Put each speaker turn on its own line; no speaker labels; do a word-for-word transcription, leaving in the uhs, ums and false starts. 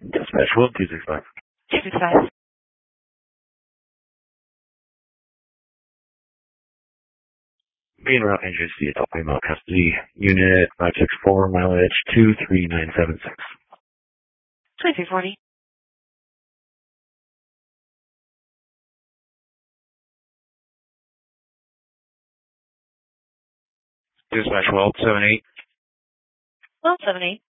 Dispatch World two six five.
two six five.
Main route entry to the adult female custody unit five six four, mileage two three nine seven six.
twenty-three forty.
Dispatch World seven eight.
Well, seven eight.